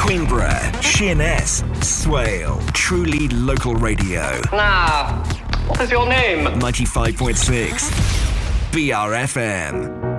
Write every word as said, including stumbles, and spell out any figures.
Queenborough, Sheerness, Swale. Truly local radio. Now, what is your name? ninety-five point six B R F M.